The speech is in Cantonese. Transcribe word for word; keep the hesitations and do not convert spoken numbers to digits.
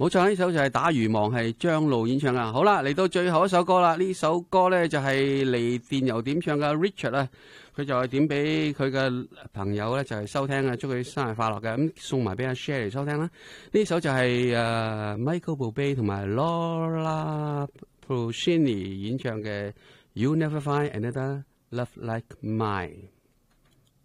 冇錯，呢首就係打魚網，係張露演唱噶。好啦，嚟到最後一首歌啦，呢首歌咧就係嚟電郵點唱嘅 Richard 啊，佢就係點俾佢嘅朋友咧就係收聽啊，祝佢生日快樂嘅，咁送埋俾阿 Share 嚟收聽啦。呢首就係誒 Michael Bublé 同埋 Laura Pausini 演唱嘅 You Never Find Another Love Like Mine。